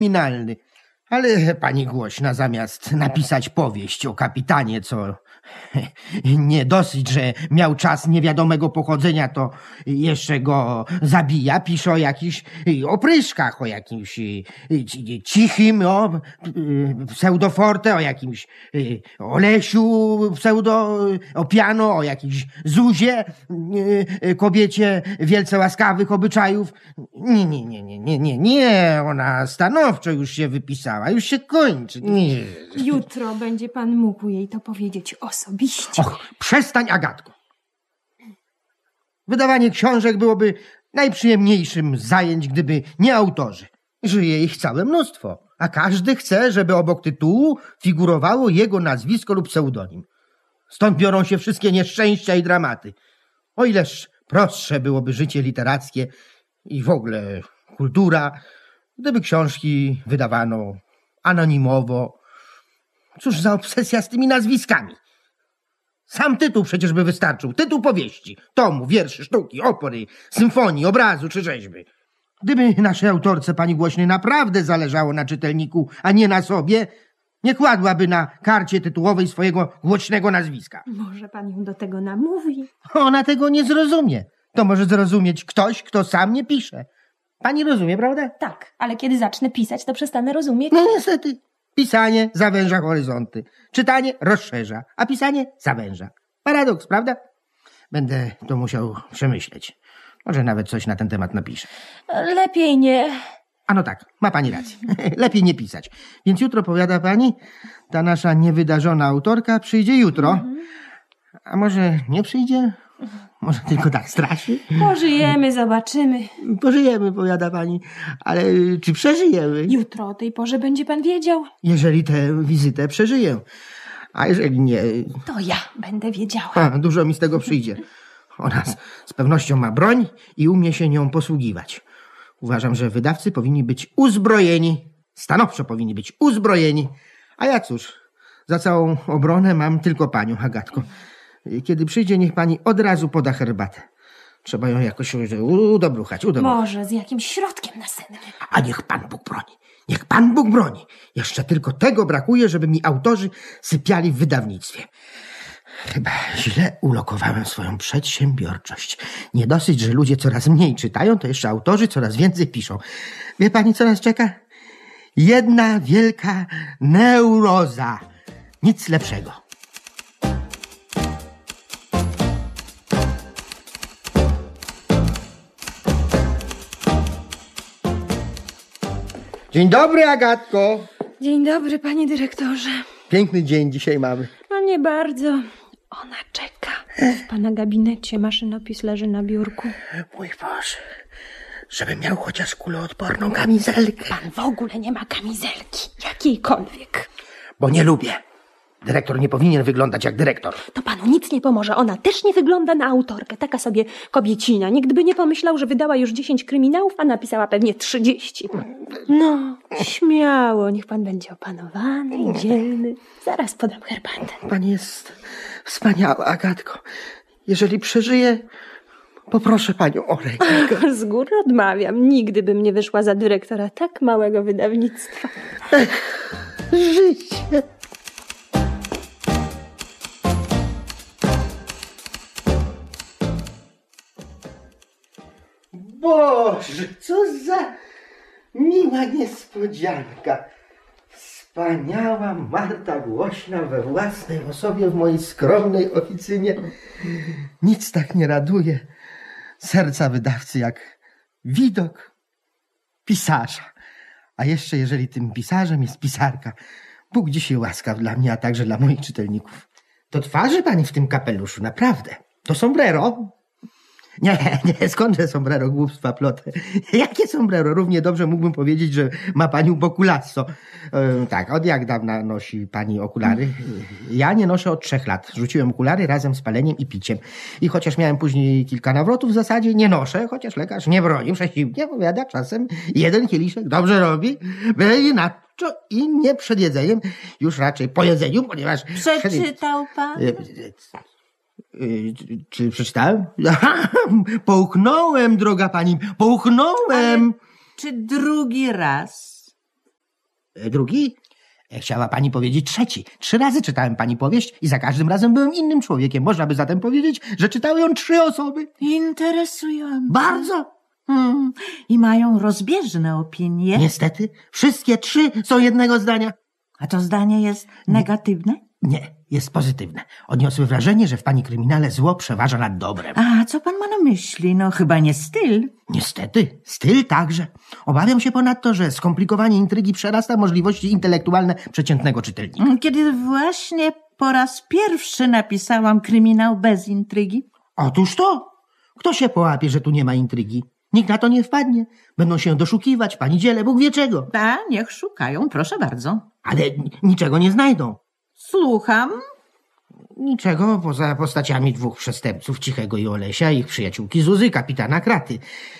kryminalny. Ale pani Głośna zamiast napisać powieść o kapitanie, co nie dosyć, że miał czas niewiadomego pochodzenia, to jeszcze go zabija, pisze o jakichś opryszkach, o jakimś Cichym, o pseudoforte, o jakimś Olesiu o piano, o jakiejś Zuzie, kobiecie wielce łaskawych obyczajów. Nie, ona stanowczo już się wypisała, już się kończy. Nie. Jutro będzie pan mógł jej to powiedzieć osobiście. Och, przestań, Agatko. Wydawanie książek byłoby najprzyjemniejszym z zajęć, gdyby nie autorzy. Żyje ich całe mnóstwo, a każdy chce, żeby obok tytułu figurowało jego nazwisko lub pseudonim. Stąd biorą się wszystkie nieszczęścia i dramaty. O ileż prostsze byłoby życie literackie i w ogóle kultura, gdyby książki wydawano anonimowo. Cóż za obsesja z tymi nazwiskami. Sam tytuł przecież by wystarczył. Tytuł powieści, tomu, wierszy, sztuki, opery, symfonii, obrazu czy rzeźby. Gdyby naszej autorce, pani Głośnej, naprawdę zależało na czytelniku, a nie na sobie, nie kładłaby na karcie tytułowej swojego głośnego nazwiska. Może pan ją do tego namówi? Ona tego nie zrozumie. To może zrozumieć ktoś, kto sam nie pisze. Pani rozumie, prawda? Tak, ale kiedy zacznę pisać, to przestanę rozumieć. No niestety. Pisanie zawęża horyzonty. Czytanie rozszerza, a pisanie zawęża. Paradoks, prawda? Będę to musiał przemyśleć. Może nawet coś na ten temat napiszę. Lepiej nie. A no tak, ma pani rację. Lepiej nie pisać. Więc jutro, powiada pani, ta nasza niewydarzona autorka przyjdzie jutro. A może nie przyjdzie? Może tylko tak straszy? Pożyjemy, zobaczymy. Pożyjemy, powiada pani. Ale czy przeżyjemy? Jutro o tej porze będzie pan wiedział. Jeżeli tę wizytę przeżyję. A jeżeli nie... To ja będę wiedziała. Dużo mi z tego przyjdzie. Ona z pewnością ma broń i umie się nią posługiwać. Uważam, że wydawcy powinni być uzbrojeni. Stanowczo powinni być uzbrojeni. A ja cóż, za całą obronę mam tylko panią, Agatko. Kiedy przyjdzie, niech pani od razu poda herbatę. Trzeba ją jakoś udobruchać. Może z jakimś środkiem nasennym. A niech Pan Bóg broni. Niech Pan Bóg broni. Jeszcze tylko tego brakuje, żeby mi autorzy sypiali w wydawnictwie. Chyba źle ulokowałem swoją przedsiębiorczość. Nie dosyć, że ludzie coraz mniej czytają, to jeszcze autorzy coraz więcej piszą. Wie pani, co nas czeka? Jedna wielka neuroza. Nic lepszego. Dzień dobry, Agatko. Dzień dobry, panie dyrektorze. Piękny dzień dzisiaj mamy. No nie bardzo. Ona czeka. W pana gabinecie maszynopis leży na biurku. Mój Boże, żeby miał chociaż kuloodporną kamizelkę. Pan w ogóle nie ma kamizelki. Jakiejkolwiek. Bo nie lubię. Dyrektor nie powinien wyglądać jak dyrektor. To panu nic nie pomoże. Ona też nie wygląda na autorkę. Taka sobie kobiecina. Nikt by nie pomyślał, że wydała już 10 kryminałów, a napisała pewnie 30. No, śmiało. Niech pan będzie opanowany i dzielny. Zaraz podam herbatę. Pani jest wspaniała, Agatko. Jeżeli przeżyję, poproszę panią o rękę. Z góry odmawiam. Nigdy bym nie wyszła za dyrektora tak małego wydawnictwa. Życie. Boże, co za miła niespodzianka. Wspaniała Marta Głośna we własnej osobie w mojej skromnej oficynie. Nic tak nie raduje serca wydawcy jak widok pisarza. A jeszcze jeżeli tym pisarzem jest pisarka. Bóg dzisiaj łaskaw dla mnie, a także dla moich czytelników. To twarzy pani w tym kapeluszu, naprawdę. To sombrero? Nie, skądże sombrero, głupstwa plotę. Jakie sombrero? Równie dobrze mógłbym powiedzieć, że ma pani u boku lasso. Tak, od jak dawna nosi pani okulary? Ja nie noszę od 3 lat. Rzuciłem okulary razem z paleniem i piciem. I chociaż miałem później kilka nawrotów, w zasadzie nie noszę, chociaż lekarz nie broni. Przeciwnie, powiada, czasem 1 kieliszek dobrze robi. Byle inaczej i nie przed jedzeniem, już raczej po jedzeniu, ponieważ... Przeczytał pan? Czy przeczytałem? Połknąłem, droga pani, połknąłem. Czy drugi raz? Drugi? Chciała pani powiedzieć trzeci. 3 razy czytałem pani powieść i za każdym razem byłem innym człowiekiem. Można by zatem powiedzieć, że czytały ją 3 osoby. Interesujące. Bardzo. I mają rozbieżne opinie. Niestety, wszystkie 3 są jednego zdania. A to zdanie jest negatywne? Nie, jest pozytywne. Odniosły wrażenie, że w pani kryminale zło przeważa nad dobrem. A co pan ma na myśli? No chyba nie styl. Niestety, styl także. Obawiam się ponadto, że skomplikowanie intrygi przerasta możliwości intelektualne przeciętnego czytelnika. Kiedy właśnie po raz pierwszy napisałam kryminał bez intrygi. Otóż to! Kto się połapie, że tu nie ma intrygi? Nikt na to nie wpadnie. Będą się doszukiwać, pani dziele, Bóg wie czego. A, niech szukają, proszę bardzo. Ale niczego nie znajdą. Słucham. Niczego poza postaciami 2 przestępców, Cichego i Olesia, ich przyjaciółki Zuzy, kapitana Kraty.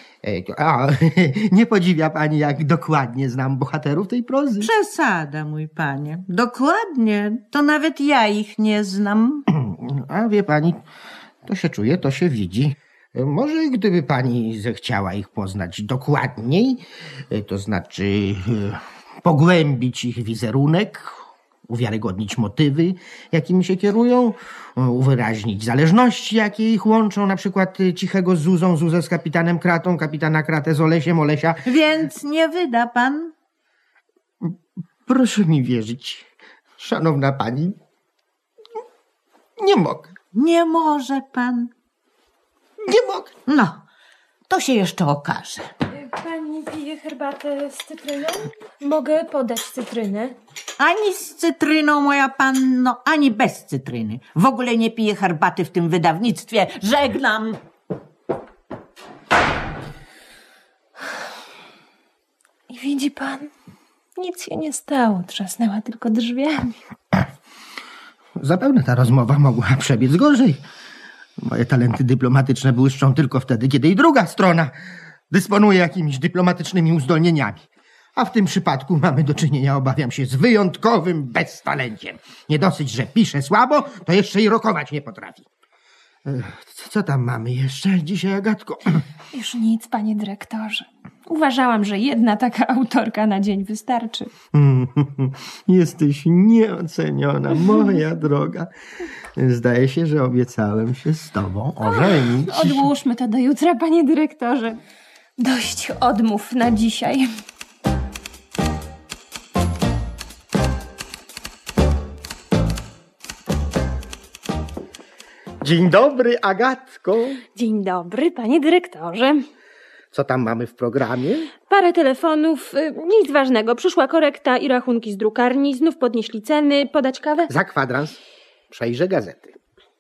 Nie podziwia pani, jak dokładnie znam bohaterów tej prozy? Przesada, mój panie. Dokładnie. To nawet ja ich nie znam. A wie pani, to się czuje, to się widzi. Może gdyby pani zechciała ich poznać dokładniej, to znaczy pogłębić ich wizerunek, uwiarygodnić motywy, jakimi się kierują, uwyraźnić zależności, jakie ich łączą, na przykład Cichego z Zuzą, Zuzę z kapitanem Kratą, kapitana Kratę z Olesiem, Olesia. Więc nie wyda pan? Proszę mi wierzyć, szanowna pani, nie mogę. Nie może pan. Nie mogę. No, to się jeszcze okaże. Pani pije herbatę z cytryną? Mogę podać cytrynę. Ani z cytryną, moja panno, ani bez cytryny. W ogóle nie piję herbaty w tym wydawnictwie. Żegnam. I widzi pan, nic się nie stało. Trzasnęła tylko drzwiami. Zapewne ta rozmowa mogła przebiec gorzej. Moje talenty dyplomatyczne błyszczą tylko wtedy, kiedy i druga strona dysponuje jakimiś dyplomatycznymi uzdolnieniami. A w tym przypadku mamy do czynienia, obawiam się, z wyjątkowym beztalenciem. Nie dosyć, że pisze słabo, to jeszcze i rokować nie potrafi. Co tam mamy jeszcze dzisiaj, Agatko? Już nic, panie dyrektorze. Uważałam, że jedna taka autorka na dzień wystarczy. Jesteś nieoceniona, moja droga. Zdaje się, że obiecałem się z tobą ożenić. Odłóżmy to do jutra, panie dyrektorze. Dość odmów na dzisiaj. Dzień dobry, Agatko. Dzień dobry, panie dyrektorze. Co tam mamy w programie? Parę telefonów, nic ważnego. Przyszła korekta i rachunki z drukarni. Znów podnieśli ceny. Podać kawę? Za kwadrans przejrzę gazety.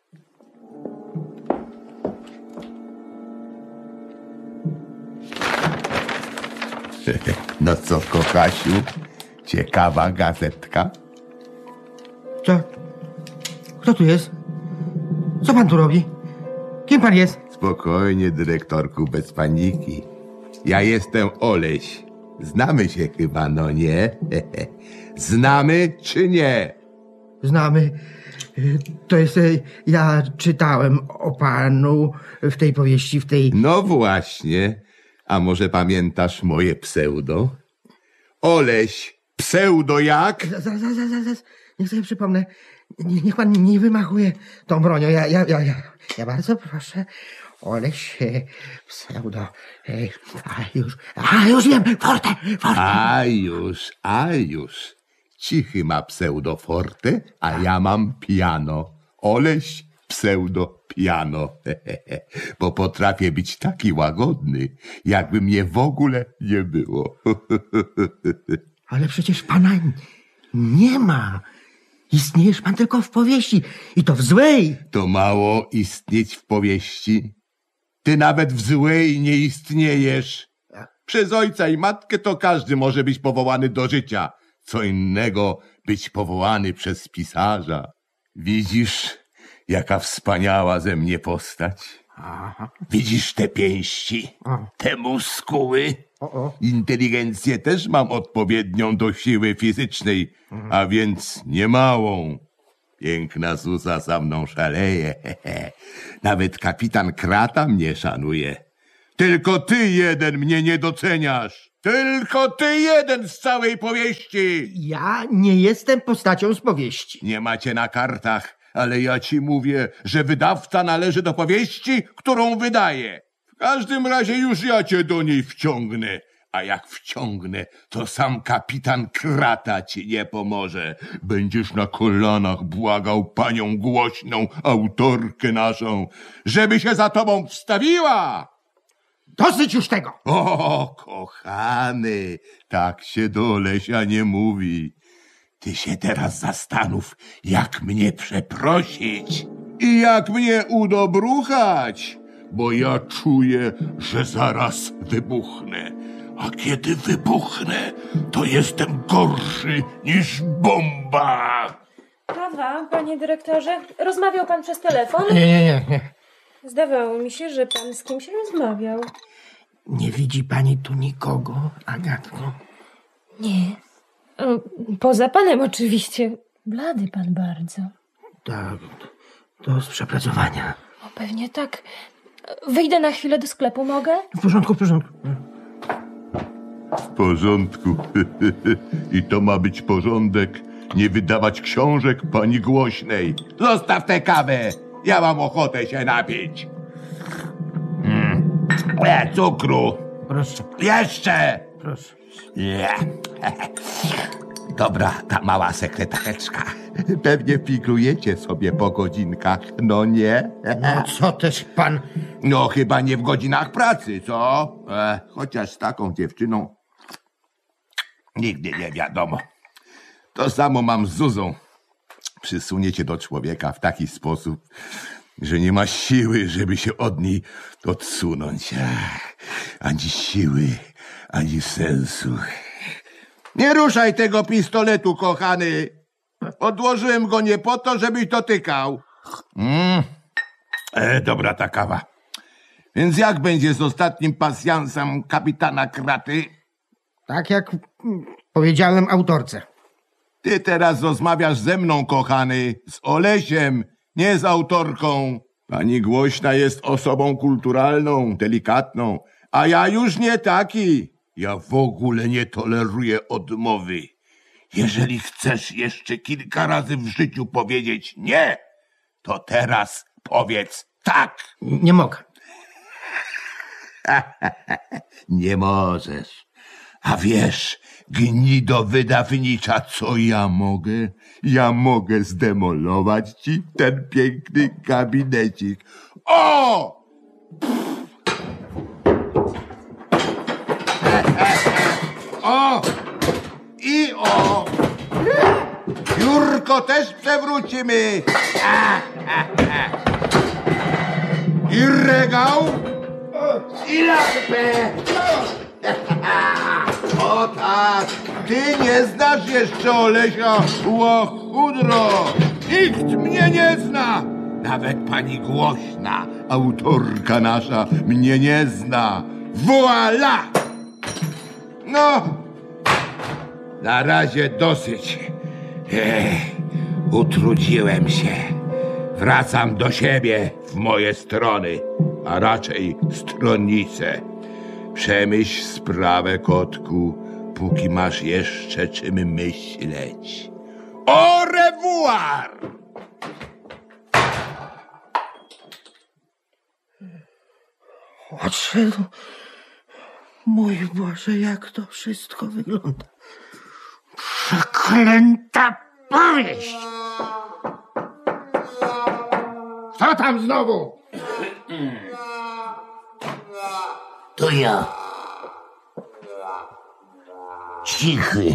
No co, kochasiu? Ciekawa gazetka? Co? Kto tu jest? Co pan tu robi? Kim pan jest? Spokojnie, dyrektorku, bez paniki. Ja jestem Oleś. Znamy się chyba, no nie? Znamy czy nie? Znamy. To jest... Ja czytałem o panu w tej powieści, w tej... No właśnie. A może pamiętasz moje pseudo? Oleś, pseudo jak? Zaraz. Niech sobie przypomnę. Niech pan nie wymachuje tą bronią. Ja bardzo proszę. Oleś, pseudo... już wiem. Forte. A już. Cichy ma pseudo forte, a ja mam piano. Oleś, pseudo piano. Bo potrafię być taki łagodny, jakby mnie w ogóle nie było. Ale przecież pana nie ma. Istniejesz pan tylko w powieści. I to w złej. To mało istnieć w powieści. Ty nawet w złej nie istniejesz. Przez ojca i matkę to każdy może być powołany do życia. Co innego być powołany przez pisarza. Widzisz, jaka wspaniała ze mnie postać? Aha. Widzisz te pięści, te muskuły? Inteligencję też mam odpowiednią do siły fizycznej, a więc niemałą. Piękna Zuza za mną szaleje. Nawet kapitan Krata mnie szanuje. Tylko ty jeden mnie nie doceniasz. Tylko ty jeden z całej powieści. Ja nie jestem postacią z powieści. Nie macie na kartach, ale ja ci mówię, że wydawca należy do powieści, którą wydaje. W każdym razie już ja cię do niej wciągnę. A jak wciągnę, to sam kapitan Krata ci nie pomoże. Będziesz na kolanach błagał panią Głośną, autorkę naszą, żeby się za tobą wstawiła. Dosyć już tego! O, kochany, tak się do Olesia nie mówi. Ty się teraz zastanów, jak mnie przeprosić i jak mnie udobruchać, bo ja czuję, że zaraz wybuchnę. A kiedy wybuchnę, to jestem gorszy niż bomba. Kawa, panie dyrektorze. Rozmawiał pan przez telefon? Nie. Zdawało mi się, że pan z kimś rozmawiał. Nie widzi pani tu nikogo, Agatko? Nie. Poza panem oczywiście. Blady pan bardzo. Tak, to z przepracowania. O, pewnie tak. Wyjdę na chwilę do sklepu, mogę? W porządku. W porządku. I to ma być porządek. Nie wydawać książek pani Głośnej. Zostaw tę kawę. Ja mam ochotę się napić. Cukru. Proszę. Jeszcze. Proszę. Nie. Dobra, ta mała sekretareczka. Pewnie figlujecie sobie po godzinkach, no nie? No co też pan... No chyba nie w godzinach pracy, co? Chociaż z taką dziewczyną nigdy nie wiadomo. To samo mam z Zuzą. Przysunie cię do człowieka w taki sposób, że nie ma siły, żeby się od niej odsunąć. Ani siły, ani sensu. Nie ruszaj tego pistoletu, kochany. Odłożyłem go nie po to, żebyś dotykał. Dobra ta kawa. Więc jak będzie z ostatnim pasjansem kapitana Kraty? Tak jak powiedziałem autorce. Ty teraz rozmawiasz ze mną, kochany, z Olesiem, nie z autorką. Pani Głośna jest osobą kulturalną, delikatną, a ja już nie taki. Ja w ogóle nie toleruję odmowy. Jeżeli chcesz jeszcze kilka razy w życiu powiedzieć nie, to teraz powiedz tak. Nie mogę. Nie możesz. A wiesz, gnido wydawnicza, co ja mogę? Ja mogę zdemolować ci ten piękny gabinecik. O! O! I o! Biurko też przewrócimy. I regał. I lampę. O tak, ty nie znasz jeszcze Olesia Łachudro. Nikt mnie nie zna. Nawet pani Głośna, autorka nasza, mnie nie zna. Voila! No, na razie dosyć. Utrudziłem się. Wracam do siebie w moje strony, a raczej stronnice. Przemyśl sprawę, kotku, póki masz jeszcze czym myśleć. Au revoir! Odszedł. Mój Boże, jak to wszystko wygląda. Przeklęta powieść! Kto tam znowu? To ja. Cichy.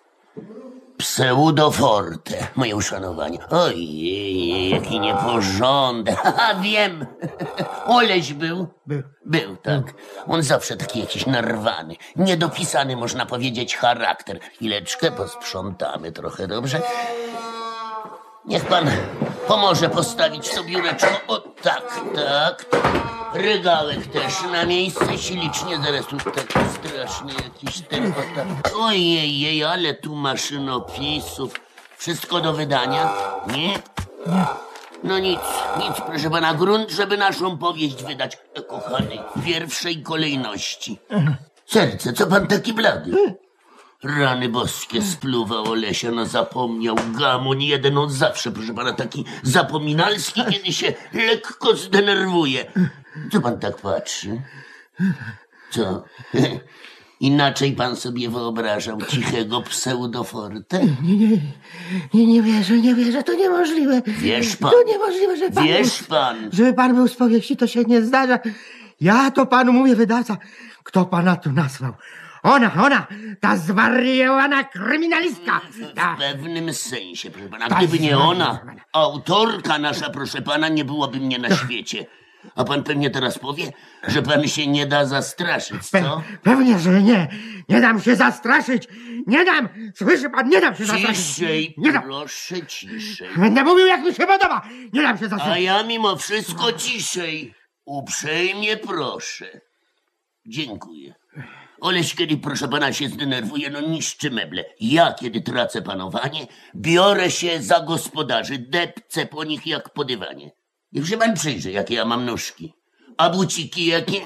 Pseudoforte, moje uszanowanie. Ojej, jaki nieporządek. Haha, wiem. Oleś był? Był, tak. On zawsze taki jakiś narwany. Niedopisany, można powiedzieć, charakter. Chwileczkę, posprzątamy trochę, dobrze? Niech pan pomoże postawić to biureczko. O, tak. Regałek też na miejsce, ślicznie, zaraz tu taki straszny jakiś ten, o tak. Ojej, ale tu maszynopisów. Wszystko do wydania? Nie? No nic, proszę pana, grunt, żeby naszą powieść wydać. Kochany, w pierwszej kolejności. Serce, co pan taki blady? Rany boskie, spluwa Olesia, no zapomniał gamon jeden, on zawsze, proszę pana, taki zapominalski, kiedy się lekko zdenerwuje. Co pan tak patrzy? Co? Inaczej pan sobie wyobrażał cichego pseudoforte? Nie wierzę, to niemożliwe. Wiesz pan. To niemożliwe, że pan... Wiesz pan. Żeby pan był z powieści, to się nie zdarza. Ja to panu mówię, wydawca. Kto pana tu nazwał? Ona, ta zwariowana kryminalistka. W pewnym sensie, proszę pana. Gdyby nie ona, autorka nasza, proszę pana, nie byłoby mnie na świecie. A pan pewnie teraz powie, że pan się nie da zastraszyć, co? Pewnie, że nie. Nie dam się zastraszyć. Nie dam. Słyszy pan, nie dam się zastraszyć. Ciszej, Nie dam. proszę, ciszej. Będę mówił, jak mi się podoba. Nie dam się A zastraszyć. ja mimo wszystko ciszej. Uprzejmie proszę. Dziękuję. Oleś, kiedy, proszę pana, się zdenerwuje, no niszczy meble. Ja, kiedy tracę panowanie, biorę się za gospodarzy, depcę po nich jak po dywanie. Niech się pan przyjrzy, jakie ja mam nóżki. A buciki jakie?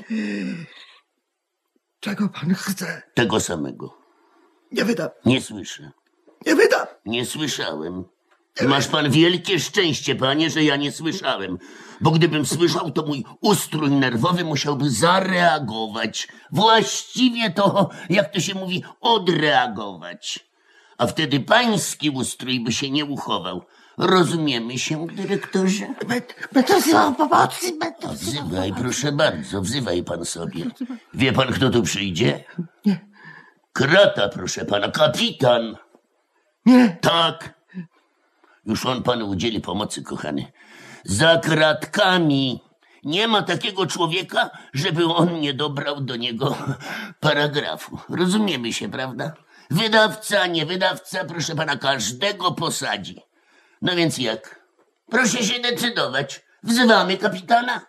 Czego pan chce? Tego samego. Nie wydam. Nie słyszę. Nie wydam. Nie słyszałem. Masz pan wielkie szczęście, panie, że ja nie słyszałem. Bo gdybym słyszał, to mój ustrój nerwowy musiałby zareagować. Właściwie to, jak to się mówi, odreagować. A wtedy pański ustrój by się nie uchował. Rozumiemy się, dyrektorze? Będę wzywał pomocy. Wzywaj, proszę bardzo, wzywaj pan sobie. Wie pan, kto tu przyjdzie? Nie. Krata, proszę pana, kapitan. Nie. Tak. Już on panu udzieli pomocy, kochany. Za kratkami. Nie ma takiego człowieka, żeby on nie dobrał do niego paragrafu. Rozumiemy się, prawda? Wydawca, nie wydawca, proszę pana, każdego posadzi. No więc jak? Proszę się decydować. Wzywamy kapitana?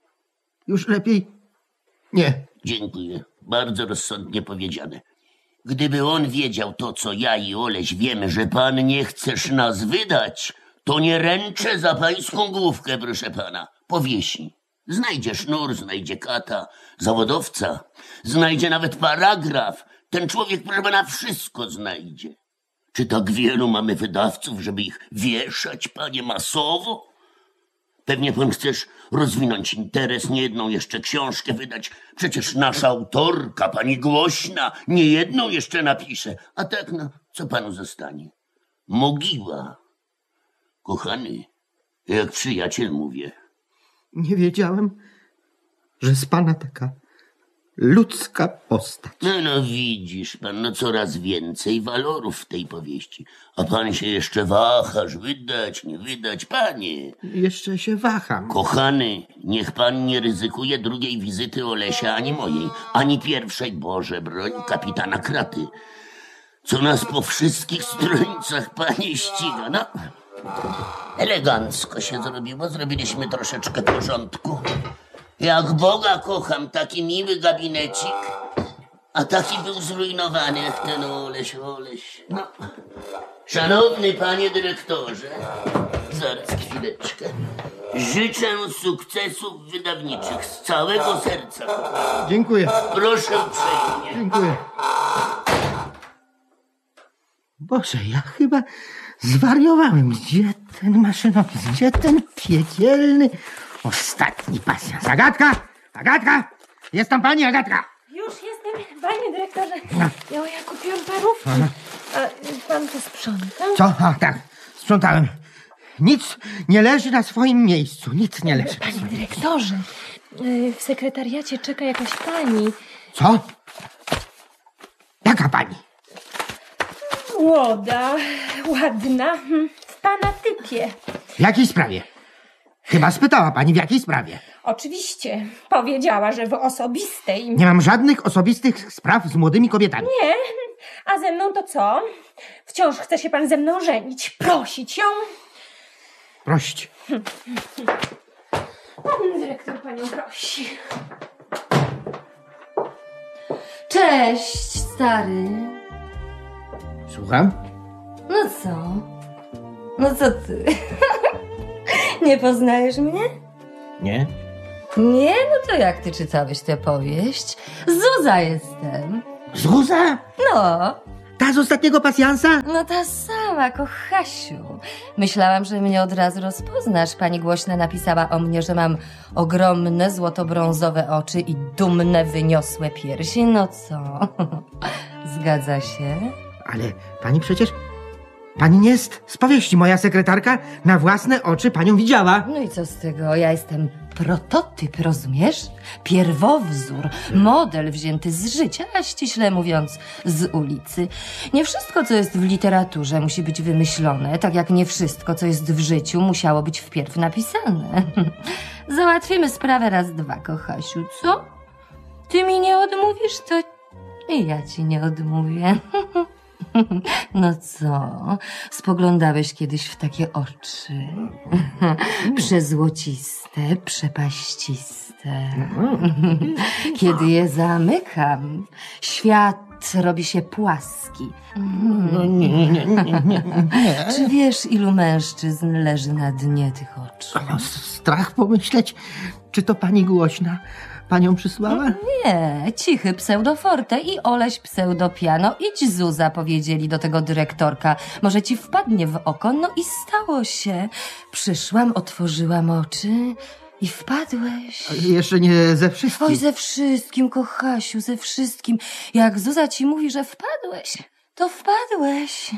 Już lepiej? Nie. Dziękuję. Bardzo rozsądnie powiedziane. Gdyby on wiedział to, co ja i Oleś wiemy, że pan nie chcesz nas wydać, to nie ręczę za pańską główkę, proszę pana. Powiesi. Znajdzie sznur, znajdzie kata, zawodowca, znajdzie nawet paragraf. Ten człowiek, proszę pana, wszystko znajdzie. Czy tak wielu mamy wydawców, żeby ich wieszać, panie, masowo? Pewnie pan chcesz rozwinąć interes, niejedną jeszcze książkę wydać. Przecież nasza autorka, pani Głośna, niejedną jeszcze napisze. A tak, no, co panu zostanie? Mogiła. Kochany, jak przyjaciel mówię. Nie wiedziałem, że z pana taka ludzka postać. No widzisz pan, no coraz więcej walorów w tej powieści. A pan się jeszcze wahasz, wydać, nie wydać, panie. Jeszcze się waham. Kochany, niech pan nie ryzykuje drugiej wizyty Olesia, ani mojej, ani pierwszej, Boże broń, kapitana Kraty. Co nas po wszystkich strońcach, panie, ściga, no. Elegancko się zrobiło, zrobiliśmy troszeczkę porządku. Jak Boga kocham, taki miły gabinecik, a taki był zrujnowany jak ten Oleś. No. Szanowny panie dyrektorze, zaraz chwileczkę. Życzę sukcesów wydawniczych z całego serca. Dziękuję. Proszę uprzejmie. Dziękuję. Boże, ja chyba zwariowałem. Gdzie ten maszynopis? Gdzie ten piekielny ostatni pasjans? Agatka! Jest tam pani Agatka? Już jestem, panie dyrektorze. Ja kupiłam parówki. A pan to sprzątał? Co? A, tak, sprzątałem. Nic nie leży na swoim miejscu. Nic nie leży. Panie dyrektorze, w sekretariacie czeka jakaś pani. Co? Jaka pani? Młoda, ładna, w pana typie. W jakiej sprawie? Chyba spytała pani, w jakiej sprawie. Oczywiście. Powiedziała, że w osobistej. Nie mam żadnych osobistych spraw z młodymi kobietami. Nie. A ze mną to co? Wciąż chce się pan ze mną żenić. Prosić ją? Prosić. Pan dyrektor panią prosi. Cześć, stary. Słucham? No co? No co ty? Nie poznajesz mnie? Nie? Nie? No to jak ty czytałeś tę powieść? Zuza jestem. Zuza? No, Ta z ostatniego pasjansa? no ta sama, kochasiu. Myślałam, że mnie od razu rozpoznasz. Pani Głośna napisała o mnie, że mam ogromne złoto-brązowe oczy i dumne, wyniosłe piersi. No co? Zgadza się? Ale pani przecież... Pani nie jest z powieści. Moja sekretarka na własne oczy panią widziała. No i co z tego? Ja jestem prototyp, rozumiesz? Pierwowzór, model wzięty z życia, a ściśle mówiąc z ulicy. Nie wszystko, co jest w literaturze, musi być wymyślone, tak jak nie wszystko, co jest w życiu, musiało być wpierw napisane. Załatwimy sprawę raz, dwa, kochasiu, co? Ty mi nie odmówisz, to i ja ci nie odmówię. No co? Spoglądałeś kiedyś w takie oczy? Przezłociste, przepaściste. Kiedy je zamykam, świat robi się płaski. No nie. Czy wiesz, ilu mężczyzn leży na dnie tych oczu? O, strach pomyśleć, czy to pani Głośna panią przysłała? Nie, Cichy pseudoforte i Oleś pseudopiano. Idź, Zuza, powiedzieli do tego dyrektorka. Może ci wpadnie w oko. No i stało się. Przyszłam, otworzyłam oczy i wpadłeś. Jeszcze nie ze wszystkim. Oj, ze wszystkim, kochasiu, ze wszystkim. Jak Zuza ci mówi, że wpadłeś, to wpadłeś.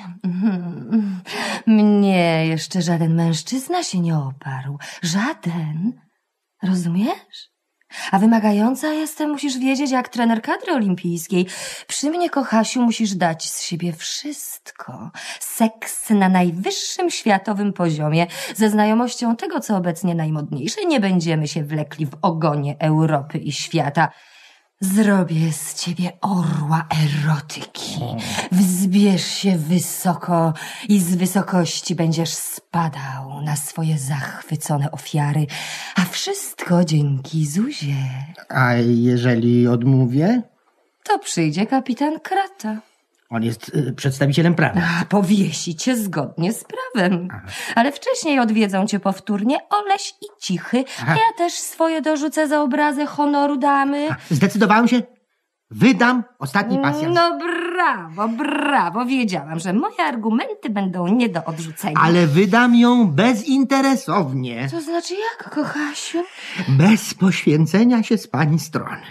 Mnie jeszcze żaden mężczyzna się nie oparł. Żaden. Rozumiesz? A wymagająca jestem, musisz wiedzieć, jak trener kadry olimpijskiej. Przy mnie, kochasiu, musisz dać z siebie wszystko. Seks na najwyższym światowym poziomie, ze znajomością tego, co obecnie najmodniejsze. Nie będziemy się wlekli w ogonie Europy i świata. Zrobię z ciebie orła erotyki. Wzbierz się wysoko i z wysokości będziesz spadał na swoje zachwycone ofiary. A wszystko dzięki Zuzie. A jeżeli odmówię? To przyjdzie kapitan Krata. On jest przedstawicielem prawa. A powiesi cię zgodnie z prawem. Ale wcześniej odwiedzą cię powtórnie Oleś i Cichy. A ja też swoje dorzucę za obrazę honoru damy. Zdecydowałem się. Wydam ostatni pasjans. No brawo, brawo. Wiedziałam, że moje argumenty będą nie do odrzucenia. Ale wydam ją bezinteresownie. To znaczy jak, kochasiu? Bez poświęcenia się z pani strony.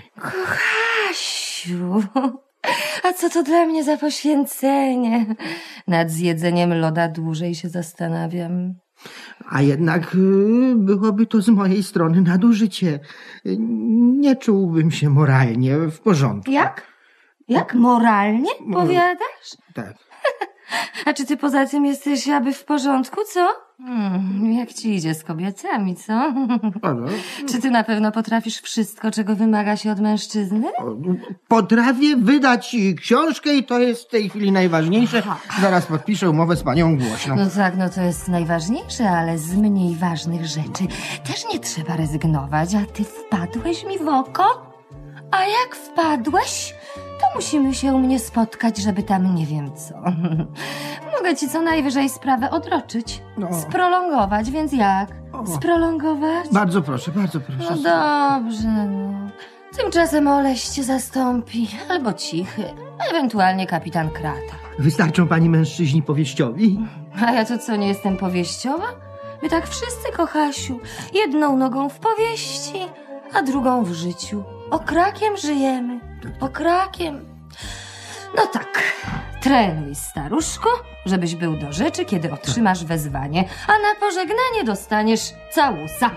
Kochasiu... A co to dla mnie za poświęcenie? Nad zjedzeniem loda dłużej się zastanawiam. A jednak byłoby to z mojej strony nadużycie. Nie czułbym się moralnie w porządku. Jak? Jak moralnie, powiadasz? Tak. A czy ty poza tym jesteś aby w porządku, co? Jak ci idzie z kobietami, co? Czy ty na pewno potrafisz wszystko, czego wymaga się od mężczyzny? Potrafię wydać książkę i to jest w tej chwili najważniejsze. Zaraz podpiszę umowę z panią Głośną. No tak, no to jest najważniejsze, ale z mniej ważnych rzeczy też nie trzeba rezygnować. A ty wpadłeś mi w oko? A jak wpadłeś, to musimy się u mnie spotkać, żeby tam nie wiem co. Mogę ci co najwyżej sprawę odroczyć. Sprolongować, więc jak? Sprolongować? Bardzo proszę, bardzo proszę. No dobrze, no. Tymczasem Oleś cię zastąpi, albo Cichy, ewentualnie kapitan Krata. Wystarczą pani mężczyźni powieściowi? A ja to co, nie jestem powieściowa? My tak wszyscy, kochasiu, jedną nogą w powieści, a drugą w życiu. Okrakiem żyjemy, okrakiem. No tak, trenuj, staruszku, żebyś był do rzeczy, kiedy otrzymasz wezwanie, a na pożegnanie dostaniesz całusa.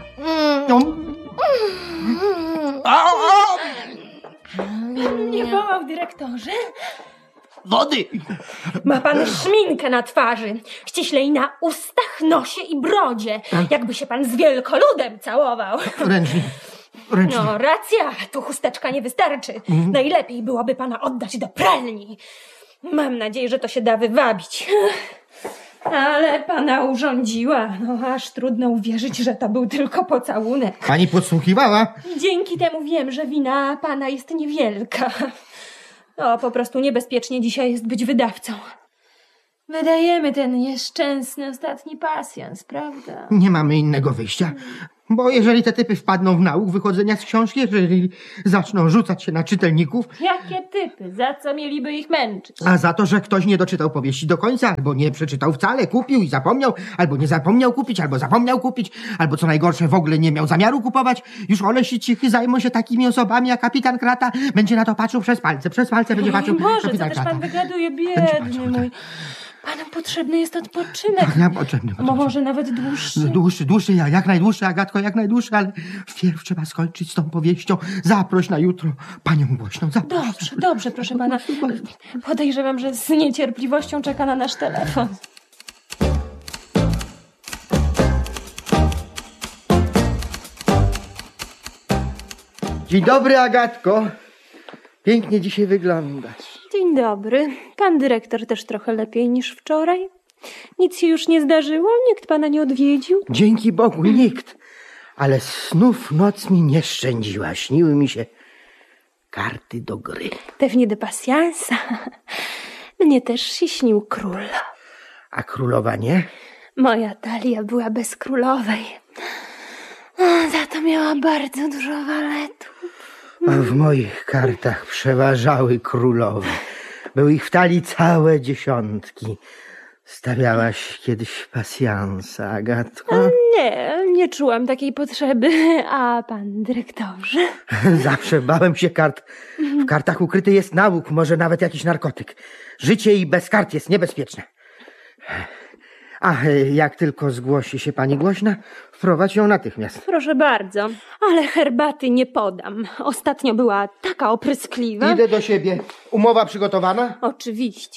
Nie wołał dyrektorze? Wody! Ma pan szminkę na twarzy, ściślej na ustach, nosie i brodzie, jakby się pan z wielkoludem całował. Ręcznie. No, racja, tu chusteczka nie wystarczy. Najlepiej byłoby pana oddać do pralni. Mam nadzieję, że to się da wywabić. Ale pana urządziła. No, aż trudno uwierzyć, że to był tylko pocałunek. Pani podsłuchiwała? Dzięki temu wiem, że wina pana jest niewielka. No, po prostu niebezpiecznie dzisiaj jest być wydawcą. Wydajemy ten nieszczęsny ostatni pasjans, prawda? Nie mamy innego wyjścia. Bo jeżeli te typy wpadną w nauk wychodzenia z książki, jeżeli zaczną rzucać się na czytelników, Jakie typy? Za co mieliby ich męczyć? a za to, że ktoś nie doczytał powieści do końca, albo nie przeczytał wcale, kupił i zapomniał, albo nie zapomniał kupić, albo zapomniał kupić, albo co najgorsze w ogóle nie miał zamiaru kupować, już olesi cichy zajmą się takimi osobami jak kapitan Krata, będzie na to patrzył przez palce będzie patrzył Boże, co kapitan też Krata. pan wygaduje, Będzie biedny patrzył, mój. Panu potrzebny jest odpoczynek. Tak, ja potrzebny. Może nawet dłuższy. Dłuższy, jak najdłuższy, Agatko, jak najdłuższy, ale wpierw trzeba skończyć z tą powieścią. Zaproś na jutro panią Głośną, zaproś. Dobrze, proszę pana. Podejrzewam, że z niecierpliwością czeka na nasz telefon. Dzień dobry, Agatko. Pięknie dzisiaj wyglądasz. Dzień dobry. Pan dyrektor też trochę lepiej niż wczoraj. Nic się już nie zdarzyło? Nikt pana nie odwiedził? Dzięki Bogu nikt. Ale snów noc mi nie szczędziła. Śniły mi się karty do gry. Pewnie de pasjansa. Mnie też się śnił król. A królowa nie? Moja talia była bez królowej. Za to miała bardzo dużo waletów. A w moich kartach przeważały królowe. Były ich w talii całe dziesiątki. Stawiałaś kiedyś pasjansa, Agatko? Nie czułam takiej potrzeby. A pan dyrektorze? Zawsze bałem się kart. W kartach ukryty jest nauk, może nawet jakiś narkotyk. Życie i bez kart jest niebezpieczne. A jak tylko zgłosi się pani Głośna, wprowadź ją natychmiast. Proszę bardzo, ale herbaty nie podam. Ostatnio była taka opryskliwa. Idę do siebie. Umowa przygotowana? Oczywiście.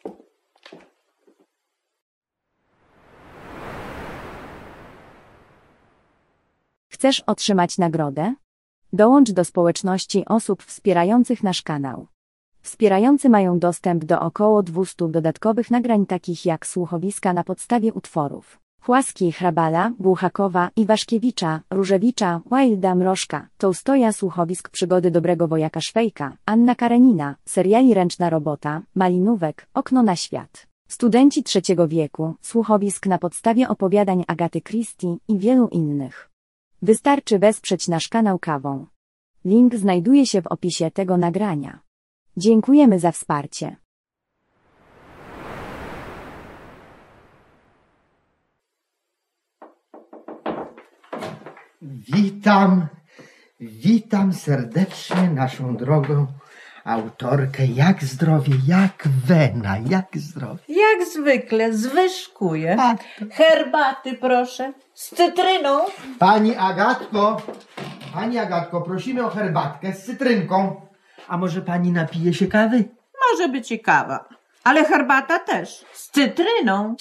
Chcesz otrzymać nagrodę? Dołącz do społeczności osób wspierających nasz kanał. Wspierający mają dostęp do około 200 dodatkowych nagrań takich jak słuchowiska na podstawie utworów Chłaski, Hrabala, Buchakowa, Iwaszkiewicza, Różewicza, Wilda, Mrożka, Tołstoja, słuchowisk Przygody Dobrego Wojaka Szwejka, Anna Karenina, seriali Ręczna Robota, Malinówek, Okno na świat. Studenci trzeciego wieku, słuchowisk na podstawie opowiadań Agaty Christie i wielu innych. Wystarczy wesprzeć nasz kanał kawą. Link znajduje się w opisie tego nagrania. Dziękujemy za wsparcie. Witam serdecznie naszą drogą autorkę. Jak zdrowie, jak wena, jak zdrowie. Jak zwykle, zwyżkuję. Herbaty proszę, z cytryną. Pani Agatko, prosimy o herbatkę z cytrynką. A może pani napije się kawy? Może być i kawa, ale herbata też, z cytryną.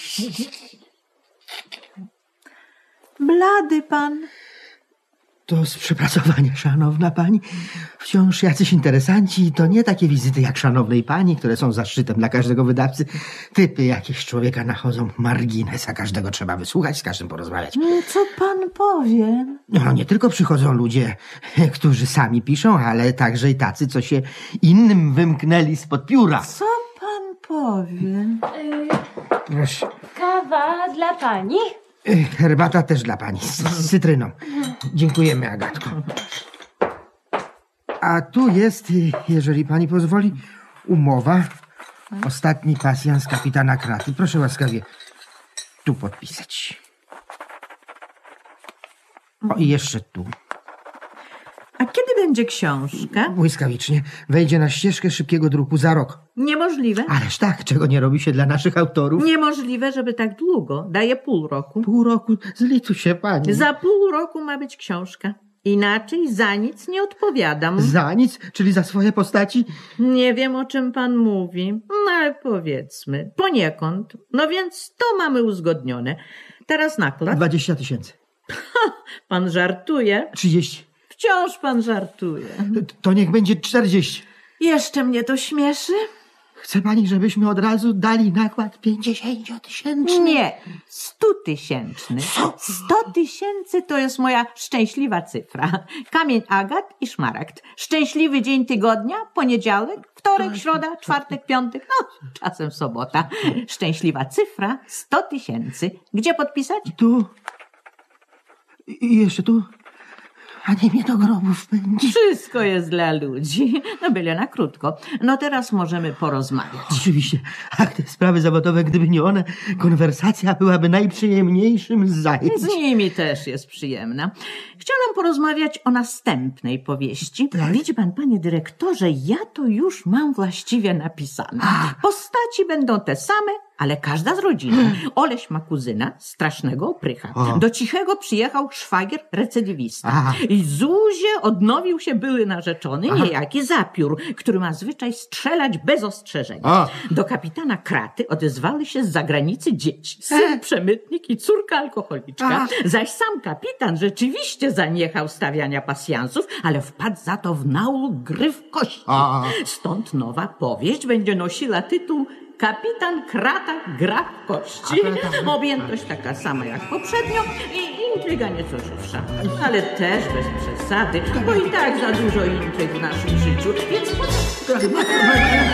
Blady pan. To z przepracowania, szanowna pani. Wciąż jacyś interesanci i to nie takie wizyty jak szanownej pani, które są zaszczytem dla każdego wydawcy. Typy jakieś człowieka nachodzą, margines, a każdego trzeba wysłuchać, z każdym porozmawiać. Co pan powie? No, nie tylko przychodzą ludzie, którzy sami piszą, ale także i tacy, co się innym wymknęli spod pióra. Co pan powie? Proszę. Kawa dla pani? Herbata też dla pani, z cytryną. Dziękujemy, Agatko. A tu jest, jeżeli pani pozwoli, umowa. Ostatni pasjans kapitana Kraty. Proszę łaskawie tu podpisać. O, i jeszcze tu. A kiedy będzie książka? Błyskawicznie. Wejdzie na ścieżkę szybkiego druku za rok. Niemożliwe. Ależ tak, czego nie robi się dla naszych autorów. Niemożliwe, żeby tak długo. Daje pół roku. Pół roku, zlituj się pani. Za pół roku ma być książka. Inaczej za nic nie odpowiadam. Za nic, czyli za swoje postaci? Nie wiem, o czym pan mówi, no ale powiedzmy, poniekąd. No więc to mamy uzgodnione. Teraz nakład. 20 000. Pan żartuje? 30. Wciąż pan żartuje. To niech będzie 40. Jeszcze mnie to śmieszy? Chce pani, żebyśmy od razu dali nakład 50-tysięczny? Nie, 100-tysięczny. 100 000 to jest moja szczęśliwa cyfra. Kamień agat i szmaragd. Szczęśliwy dzień tygodnia, poniedziałek, wtorek, środa, czwartek, piątek, no czasem sobota. Szczęśliwa cyfra 100 000. Gdzie podpisać? Tu. I jeszcze tu. A nie mnie do grobu wpędzi. Wszystko jest dla ludzi. No byle na krótko. No teraz możemy porozmawiać. Oczywiście. A te sprawy zawodowe, gdyby nie one, konwersacja byłaby najprzyjemniejszym z zajęć. Z nimi też jest przyjemna. Chciałam porozmawiać o następnej powieści. Tak? Widzi pan, panie dyrektorze, ja to już mam właściwie napisane. Postaci będą te same, ale każda z rodziny. Oleś ma kuzyna, strasznego oprycha. Do Cichego przyjechał szwagier recydywista. I Zuzie odnowił się były narzeczony, niejaki Zapiór, który ma zwyczaj strzelać bez ostrzeżenia. Do kapitana Kraty odezwały się z zagranicy dzieci. Syn przemytnik i córka alkoholiczka. Zaś sam kapitan rzeczywiście zaniechał stawiania pasjansów, ale wpadł za to w nauk gry w kości. Stąd nowa powieść będzie nosiła tytuł Kapitan Krata gra w kości. Objętość taka sama jak poprzednio i intryga nieco żywsza. Ale też bez przesady, bo i tak za dużo intryg w naszym życiu, więc